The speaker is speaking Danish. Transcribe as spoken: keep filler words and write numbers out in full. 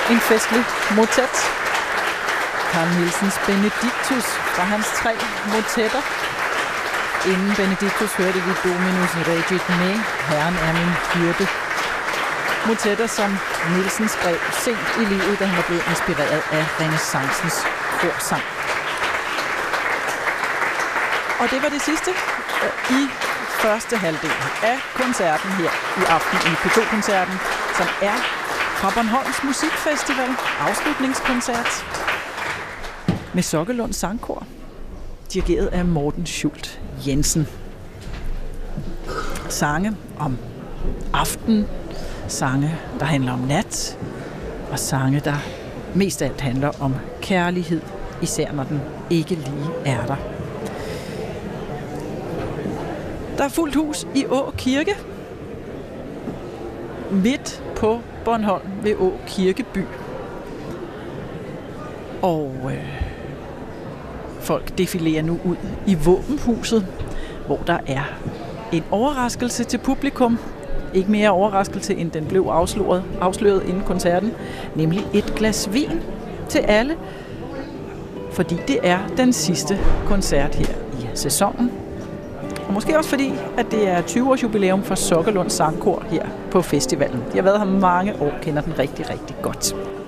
en festlig motet. Carl Nielsens Benedictus fra hans tre motetter. Inden Benedictus hørte vi Dominus Regit Me, Herren er min hyrde. Motetter, som Nielsen skrev sent i livet, da han var blevet inspireret af renæssancens korsang. Og det var det sidste i første halvdel af koncerten her i aften i P to-koncerten, som er fra Bornholms Musikfestival, afslutningskoncert med Sokkelund Sangkor, dirigeret af Morten Schult Jensen. Sange om aften, sange, der handler om nat, og sange, der mest af alt handler om kærlighed, især når den ikke lige er der. Der er fuldt hus i Å Kirke, midt på Bornholm ved Å Kirkeby. Og øh, folk defilerer nu ud i Våbenhuset, hvor der er en overraskelse til publikum. Ikke mere overraskelse, end den blev afsløret, afsløret inden koncerten, nemlig et glas vin til alle, fordi det er den sidste koncert her i sæsonen. Og måske også fordi, at det er tyve års jubilæum for Sokkelund Sangkor her på festivalen. De har været her mange år, kender den rigtig, rigtig godt.